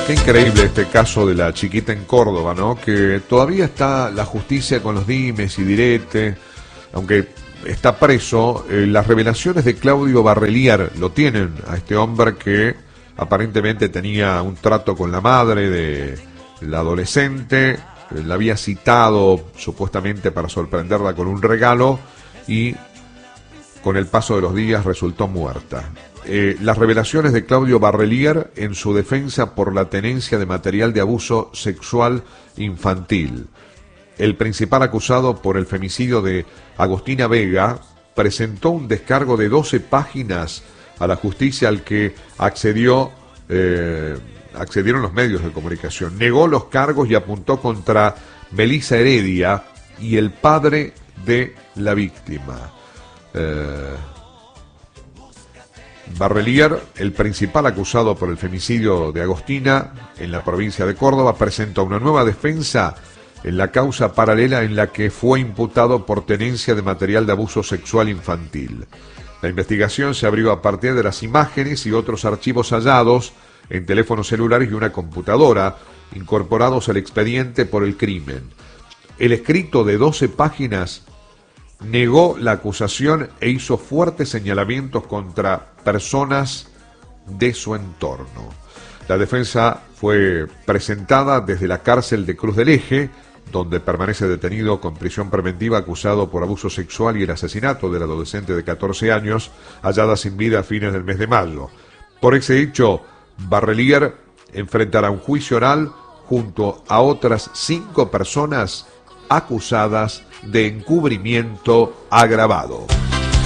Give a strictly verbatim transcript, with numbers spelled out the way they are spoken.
Qué increíble este caso de la chiquita en Córdoba, ¿no? Que todavía está la justicia con los dimes y diretes, aunque está preso. Eh, las revelaciones de Claudio Barrelier lo tienen a este hombre que aparentemente tenía un trato con la madre de la adolescente, eh, la había citado supuestamente para sorprenderla con un regalo y con el paso de los días resultó muerta. Eh, las revelaciones de Claudio Barrelier en su defensa por la tenencia de material de abuso sexual infantil. El principal acusado por el femicidio de Agostina Vega presentó un descargo de doce páginas a la justicia al que accedió, eh, accedieron los medios de comunicación. Negó los cargos y apuntó contra Melissa Heredia y el padre de la víctima. Eh, Barrelier, el principal acusado por el femicidio de Agostina en la provincia de Córdoba, presentó una nueva defensa en la causa paralela en la que fue imputado por tenencia de material de abuso sexual infantil. La investigación se abrió a partir de las imágenes y otros archivos hallados en teléfonos celulares y una computadora incorporados al expediente por el crimen. El escrito de doce páginas negó la acusación e hizo fuertes señalamientos contra personas de su entorno. La defensa fue presentada desde la cárcel de Cruz del Eje, donde permanece detenido con prisión preventiva acusado por abuso sexual y el asesinato del adolescente de catorce años, hallada sin vida a fines del mes de mayo. Por ese hecho, Barrelier enfrentará un juicio oral junto a otras cinco personas acusadas de encubrimiento agravado.